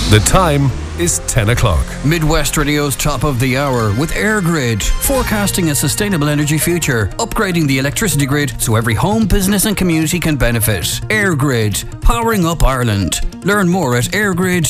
The time is 10 o'clock. Midwest Radio's top of the hour with EirGrid, forecasting a sustainable energy future, upgrading the electricity grid so every home, business and community can benefit. EirGrid, powering up Ireland. Learn more at EirGrid.